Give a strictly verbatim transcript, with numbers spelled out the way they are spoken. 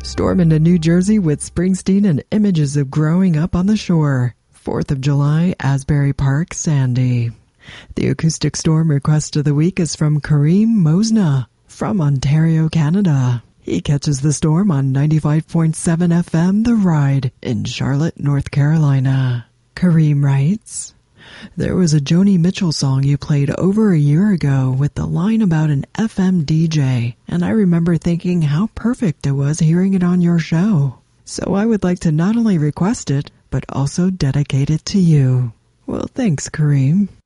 Storm into New Jersey with Springsteen and images of growing up on the shore. fourth of July, Asbury Park, Sandy. The acoustic storm request of the week is from Kareem Mosna from Ontario, Canada. He catches the storm on ninety-five point seven F M The Ride in Charlotte, North Carolina. Kareem writes, "There was a Joni Mitchell song you played over a year ago with the line about an F M D J, and I remember thinking how perfect it was hearing it on your show. So I would like to not only request it, but also dedicate it to you." Well, thanks, Kareem.